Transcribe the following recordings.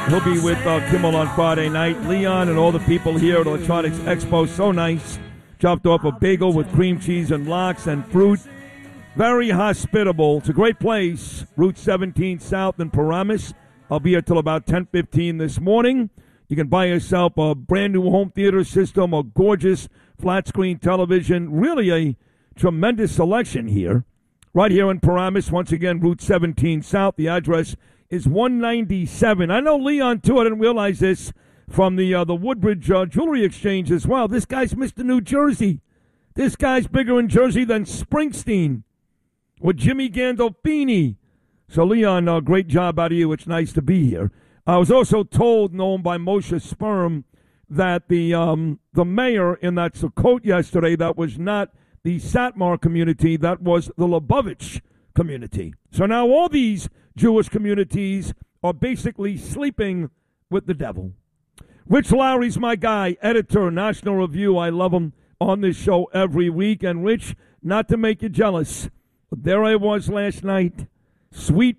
He'll be with Kimmel on Friday night. Leon and all the people here at Electronics Expo, so nice. Chopped off a bagel with cream cheese and lox and fruit. Very hospitable. It's a great place. Route 17 South in Paramus. I'll be here till about 10:15 this morning. You can buy yourself a brand new home theater system, a gorgeous flat screen television. Really a tremendous selection here. Right here in Paramus. Once again, Route 17 South. The address is 197. I know Leon, too. I didn't realize this from the Woodbridge Jewelry Exchange as well. This guy's Mr. New Jersey. This guy's bigger in Jersey than Springsteen or Jimmy Gandolfini. So, Leon, great job out of you. It's nice to be here. I was also told, known by Moshe Sperm, that the mayor in that Sukkot yesterday, that was not the Satmar community, that was the Lubavitch community. So now all these Jewish communities are basically sleeping with the devil. Rich Lowry's my guy, editor, National Review. I love him on this show every week. And Rich, not to make you jealous, but there I was last night, Sweet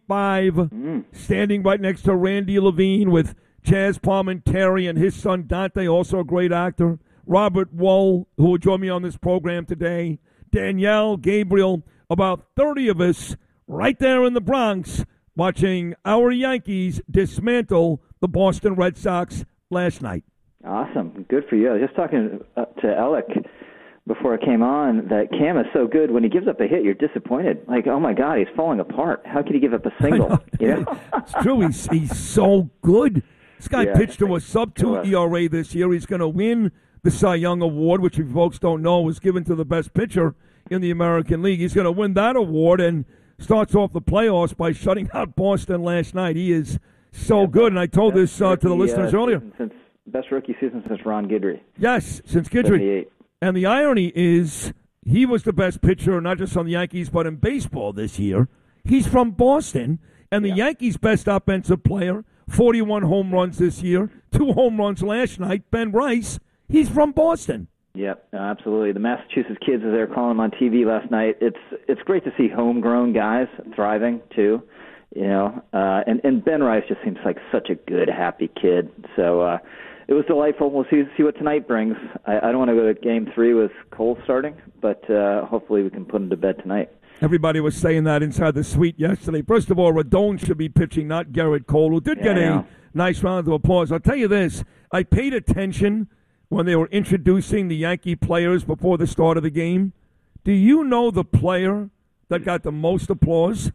45, standing right next to Randy Levine with Chaz Palminteri and his son Dante, also a great actor. Robert Wool, who will join me on this program today. Danielle, Gabriel, about 30 of us right there in the Bronx watching our Yankees dismantle the Boston Red Sox last night. Awesome. Good for you. I was just talking to Alec before I came on that Cam is so good. When he gives up a hit, you're disappointed. Like, oh, my God, he's falling apart. How could he give up a single? You know? It's true. He's so good. This guy pitched to a sub-2 ERA this year. He's going to win the Cy Young Award, which you folks don't know was given to the best pitcher in the American League. He's going to win that award and starts off the playoffs by shutting out Boston last night. He is so good, and I told this to the listeners earlier. Best rookie season since Ron Guidry. Yes, since Guidry. 78. And the irony is he was the best pitcher, not just on the Yankees, but in baseball this year. He's from Boston, and the Yankees' best offensive player, 41 home runs this year, 2 home runs last night, Ben Rice. He's from Boston. Yep, absolutely. The Massachusetts kids, as they were calling him on TV last night, it's great to see homegrown guys thriving too. You know, and Ben Rice just seems like such a good, happy kid. So it was delightful. We'll see what tonight brings. I don't want to go to Game 3 with Cole starting, but hopefully we can put him to bed tonight. Everybody was saying that inside the suite yesterday. First of all, Rodon should be pitching, not Garrett Cole, who did get a nice round of applause. I'll tell you this. I paid attention when they were introducing the Yankee players before the start of the game. Do you know the player that got the most applause?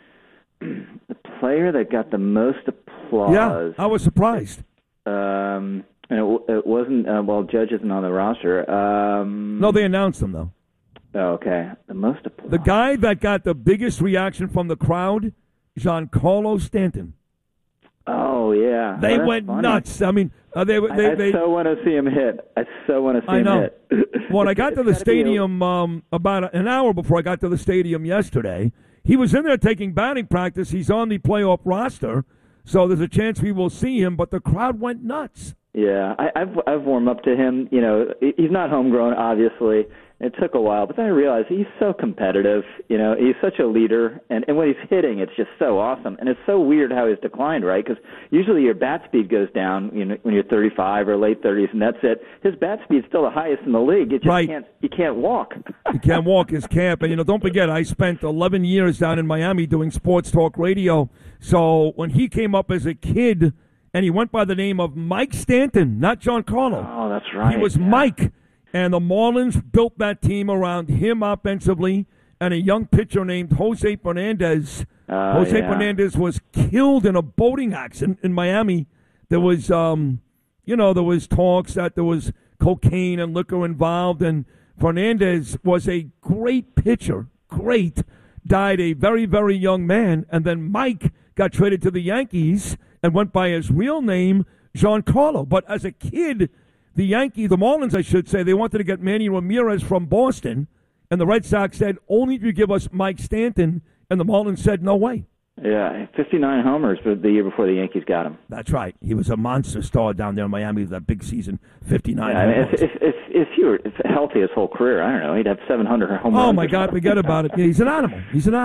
The player that got the most applause? Yeah, I was surprised. And it wasn't, Judge isn't on the roster. No, they announced him, though. Oh, okay. The most applause. The guy that got the biggest reaction from the crowd, Giancarlo Stanton. Oh, yeah. They went nuts. I mean, I so want to see him hit. I so want to see him hit. When I got to the stadium about an hour before I got to the stadium yesterday, he was in there taking batting practice. He's on the playoff roster, so there's a chance we will see him, but the crowd went nuts. Yeah, I've warmed up to him. You know, he's not homegrown, obviously. It took a while, but then I realized he's so competitive. You know, he's such a leader, and when he's hitting, it's just so awesome. And it's so weird how he's declined, right? Because usually your bat speed goes down, you know, when you're 35 or late 30s, and that's it. His bat speed's still the highest in the league. It just he can't walk. He can't walk his camp. And, you know, don't forget, I spent 11 years down in Miami doing sports talk radio. So when he came up as a kid, and he went by the name of Mike Stanton, not Giancarlo. Oh, that's right. He was Mike. And the Marlins built that team around him offensively and a young pitcher named Jose Fernandez. Fernandez was killed in a boating accident in Miami. There was, there was talks that there was cocaine and liquor involved, and Fernandez was a great pitcher, died a very, very young man, and then Mike got traded to the Yankees and went by his real name, Giancarlo. But as a kid, the Marlins, I should say, they wanted to get Manny Ramirez from Boston, and the Red Sox said, only if you give us Mike Stanton, and the Marlins said, no way. Yeah, 59 homers for the year before the Yankees got him. That's right. He was a monster star down there in Miami with that big season, 59 homers. If he were healthy his whole career, I don't know, he'd have 700 home runs. Oh, my God, forget about it. Yeah, he's an animal.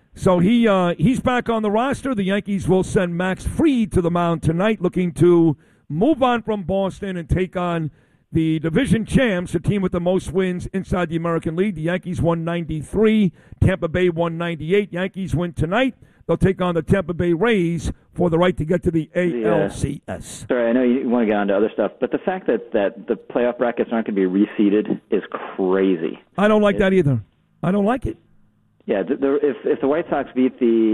So he's back on the roster. The Yankees will send Max Fried to the mound tonight, looking to move on from Boston and take on the division champs, the team with the most wins inside the American League. The Yankees won 93, Tampa Bay won 98. Yankees win tonight. They'll take on the Tampa Bay Rays for the right to get to the ALCS. Sorry, I know you want to get on to other stuff, but the fact that the playoff brackets aren't going to be reseeded is crazy. I don't like that either. I don't like it. Yeah, if the White Sox beat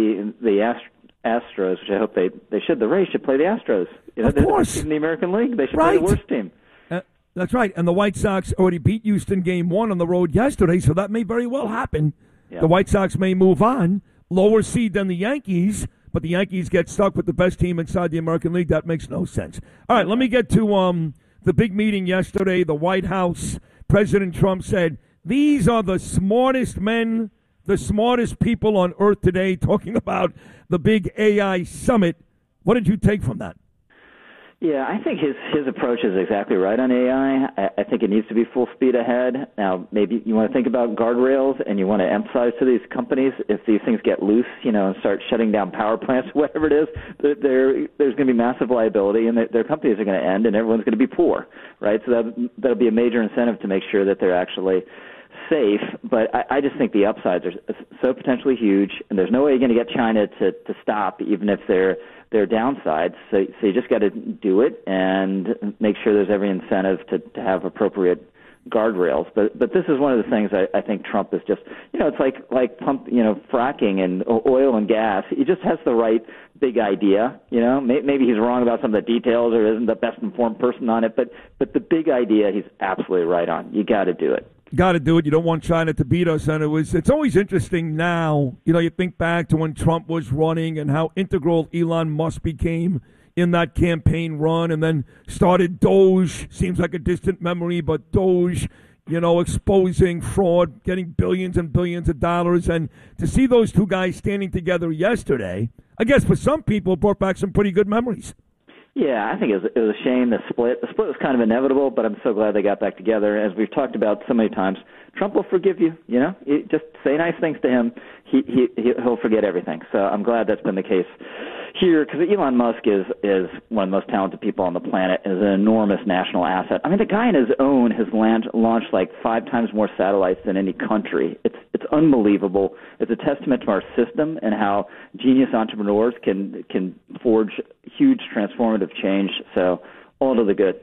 the Astros, which I hope they should, the Rays should play the Astros. You know, of course. In the American League, they should play the worst team. That's right. And the White Sox already beat Houston Game 1 on the road yesterday, so that may very well happen. Yeah. The White Sox may move on, lower seed than the Yankees, but the Yankees get stuck with the best team inside the American League. That makes no sense. All right, let me get to the big meeting yesterday. The White House, President Trump said, these are the smartest men, the smartest people on earth today, talking about the big AI summit. What did you take from that? Yeah, I think his approach is exactly right on AI. I think it needs to be full speed ahead. Now, maybe you want to think about guardrails and you want to emphasize to these companies if these things get loose, you know, and start shutting down power plants, whatever it is, there's going to be massive liability and their companies are going to end and everyone's going to be poor, right? So that'll be a major incentive to make sure that they're actually safe, but I just think the upsides are so potentially huge, and there's no way you're going to get China to stop, even if they're downsides. So you just got to do it and make sure there's every incentive to have appropriate guardrails. But this is one of the things I think Trump is just, you know, it's like fracking and oil and gas. He just has the right big idea. You know, maybe he's wrong about some of the details or isn't the best informed person on it, but the big idea he's absolutely right on. You got to do it. Got to do it. You don't want China to beat us. And it's always interesting now, you know, you think back to when Trump was running and how integral Elon Musk became in that campaign run, and then started Doge. Seems like a distant memory, but Doge, you know, exposing fraud, getting billions and billions of dollars. And to see those two guys standing together yesterday, I guess for some people, brought back some pretty good memories. Yeah, I think it was a shame, the split. The split was kind of inevitable, but I'm so glad they got back together. As we've talked about so many times, Trump will forgive you, you know. You just say nice things to him. He'll forget everything. So I'm glad that's been the case here, because Elon Musk is one of the most talented people on the planet, is an enormous national asset. I mean, the guy on his own has launched like 5 times more satellites than any country. It's unbelievable. It's a testament to our system and how genius entrepreneurs can forge huge transformative change. So all to the good.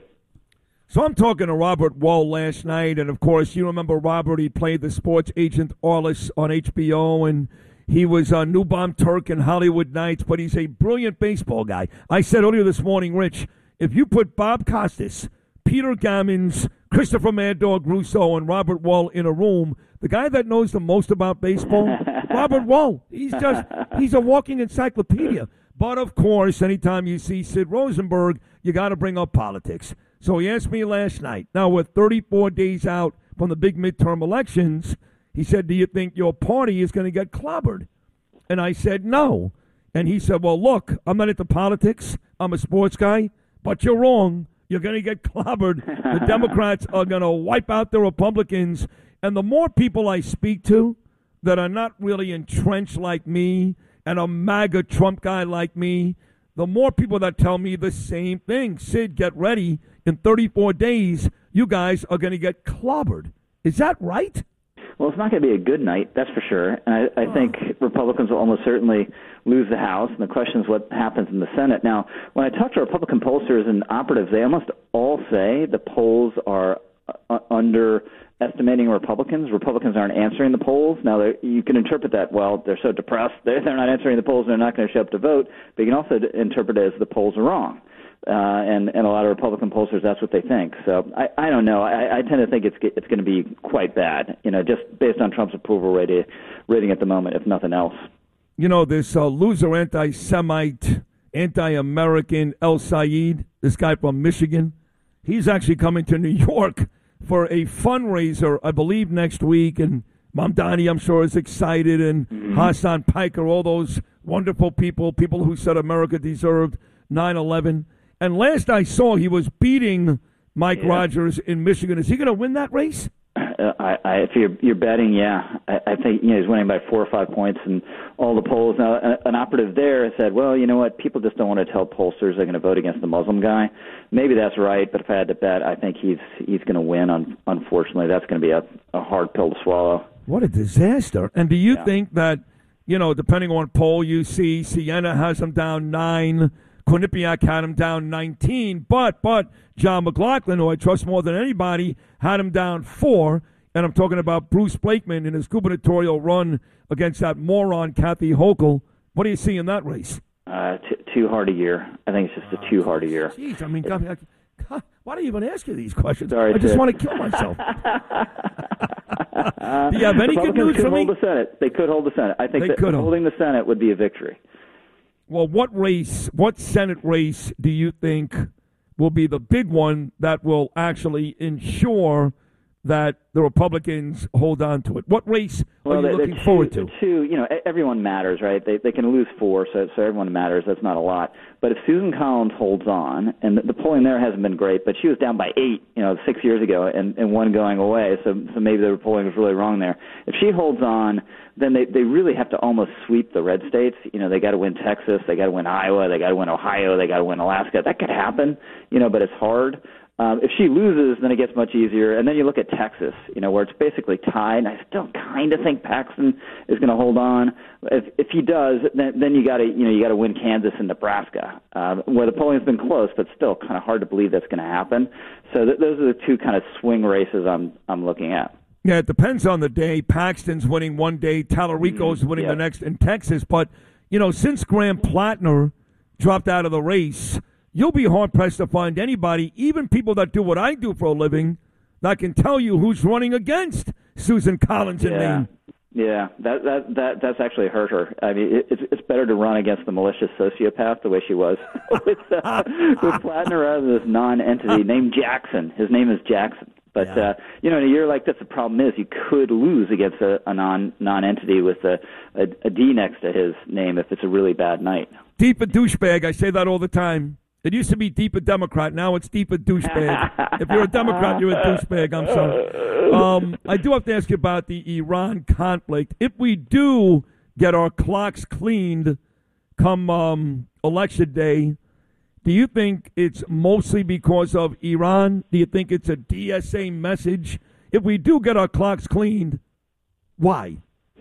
So I'm talking to Robert Wuhl last night, and of course you remember Robert. He played the sports agent Arliss on HBO, and he was on New Bomb Turk and Hollywood Nights, but he's a brilliant baseball guy. I said earlier this morning, Rich, if you put Bob Costas, Peter Gammons, Christopher Mad Dog Russo, and Robert Wuhl in a room, the guy that knows the most about baseball, Robert Wuhl. He's a walking encyclopedia. But, of course, anytime you see Sid Rosenberg, you got to bring up politics. So he asked me last night, now we're 34 days out from the big midterm elections, he said, do you think your party is going to get clobbered? And I said, no. And he said, well, look, I'm not into politics. I'm a sports guy. But you're wrong. You're going to get clobbered. The Democrats are going to wipe out the Republicans. And the more people I speak to that are not really entrenched like me and a MAGA Trump guy like me, the more people that tell me the same thing. Sid, get ready. In 34 days, you guys are going to get clobbered. Is that right? Well, it's not going to be a good night, that's for sure. And I think Republicans will almost certainly lose the House, and the question is what happens in the Senate. Now, when I talk to Republican pollsters and operatives, they almost all say the polls are underestimating Republicans. Republicans aren't answering the polls. Now, you can interpret that, well, they're so depressed, they're not answering the polls, they're not going to show up to vote. But you can also interpret it as the polls are wrong. And a lot of Republican pollsters, that's what they think. So I don't know. I tend to think it's going to be quite bad, you know, just based on Trump's approval rating at the moment, if nothing else. You know, this loser anti-Semite, anti-American El Sayed, this guy from Michigan, he's actually coming to New York for a fundraiser, I believe, next week. And Mamdani, I'm sure, is excited, and Hassan Piker, all those wonderful people who said America deserved 9/11. And last I saw, he was beating Mike Rogers in Michigan. Is he going to win that race? If you're betting, I think he's winning by 4 or 5 points in all the polls. Now, an operative there said, well, you know what? People just don't want to tell pollsters they're going to vote against the Muslim guy. Maybe that's right, but if I had to bet, I think he's going to win. Unfortunately, that's going to be a hard pill to swallow. What a disaster! And do you think that depending on poll you see, Siena has him down 9. Quinnipiac had him down 19, but John McLaughlin, who I trust more than anybody, had him down 4. And I'm talking about Bruce Blakeman in his gubernatorial run against that moron Kathy Hochul. What do you see in that race? Too hard a year. I think it's just too hard a year. Jeez, I mean, God, why do you even ask you these questions? Sorry, I just want to kill myself. Do you have any good news for me? Hold the Senate. They could hold the Senate. I think that holding the Senate would be a victory. Well, what Senate race do you think will be the big one that will actually ensure that the Republicans hold on to it? What race are you looking forward to? Everyone matters, right? They can lose 4, so everyone matters. That's not a lot. But if Susan Collins holds on, and the polling there hasn't been great, but she was down by 8, 6 years ago, and 1 going away, so maybe the polling was really wrong there. If she holds on, then they really have to almost sweep the red states. They got to win Texas, they got to win Iowa, they got to win Ohio, they got to win Alaska. That could happen, but it's hard. If she loses, then it gets much easier. And then you look at Texas, where it's basically tied. And I still kind of think Paxton is going to hold on. If he does, then you got to win Kansas and Nebraska, where the polling's been close, but still kind of hard to believe that's going to happen. So those are the 2 kind of swing races I'm looking at. Yeah, it depends on the day. Paxton's winning one day, Tallarico's winning the next in Texas. But since Graham Plattner dropped out of the race, you'll be hard-pressed to find anybody, even people that do what I do for a living, that can tell you who's running against Susan Collins in Maine. Yeah, that's actually hurt her. I mean, it's better to run against the malicious sociopath the way she was with Plattner rather than this non-entity named Jackson. His name is Jackson. But, in a year like this, the problem is you could lose against a non-entity with a D next to his name if it's a really bad night. Deepa douchebag. I say that all the time. It used to be Deepa Democrat. Now it's Deepa douchebag. If you're a Democrat, you're a douchebag. I'm sorry. I do have to ask you about the Iran conflict. If we do get our clocks cleaned come election day, do you think it's mostly because of Iran? Do you think it's a DSA message? If we do get our clocks cleaned, why?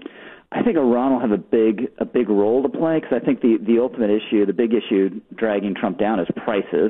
I think Iran will have a big role to play because I think the ultimate issue, the big issue dragging Trump down is prices.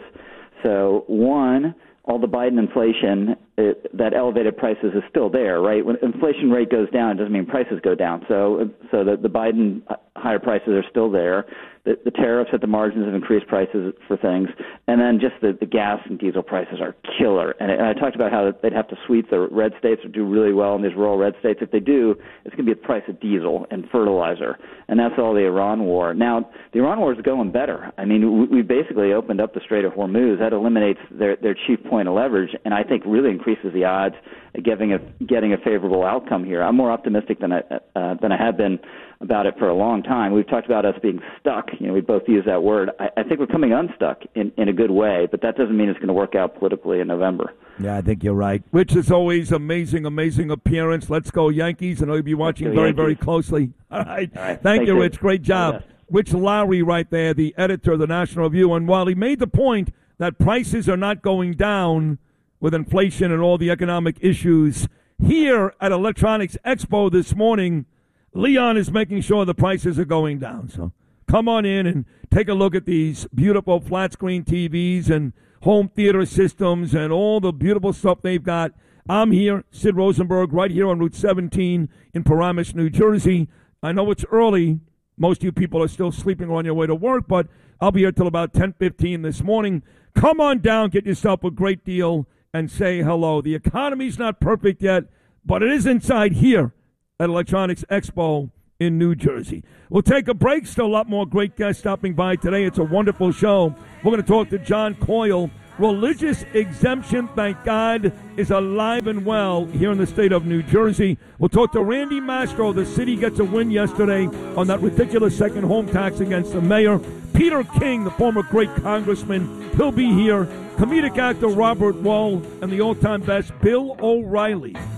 So one, all the Biden inflation, that elevated prices is still there, right? When inflation rate goes down, it doesn't mean prices go down. So the Biden higher prices are still there. The tariffs at the margins have increased prices for things. And then just the gas and diesel prices are killer. And I talked about how they'd have to sweep the red states or do really well in these rural red states. If they do, it's going to be the price of diesel and fertilizer. And that's all the Iran war. Now, the Iran war is going better. I mean, we basically opened up the Strait of Hormuz. That eliminates their chief point of leverage, and I think really increases the odds of getting a favorable outcome here. I'm more optimistic than I have been about it for a long time. We've talked about us being stuck. We both use that word. I think we're coming unstuck in a good way, but that doesn't mean it's going to work out politically in November. Yeah, I think you're right. Rich, as always, amazing appearance. Let's go Yankees, and I'll be watching very, very closely. All right. Thank you, Rich. Great job. Rich Lowry right there, the editor of the National Review. And while he made the point that prices are not going down with inflation and all the economic issues, here at Electronics Expo this morning, Leon is making sure the prices are going down. So come on in and take a look at these beautiful flat screen TVs and home theater systems and all the beautiful stuff they've got. I'm here, Sid Rosenberg, right here on Route 17 in Paramus, New Jersey. I know it's early. Most of you people are still sleeping on your way to work, but I'll be here till about 10:15 this morning. Come on down, get yourself a great deal, and say hello. The economy's not perfect yet, but it is inside here at Electronics Expo in New Jersey. We'll take a break. Still a lot more great guests stopping by today. It's a wonderful show. We're going to talk to John Coyle. Religious exemption, thank God, is alive and well here in the state of New Jersey. We'll talk to Randy Mastro. The city gets a win yesterday on that ridiculous second home tax against the mayor. Peter King, the former great congressman, he'll be here. Comedic actor Robert Wuhl and the all-time best Bill O'Reilly.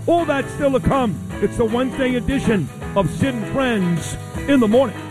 All that's still to come. It's the Wednesday edition of Sid and Friends in the Morning.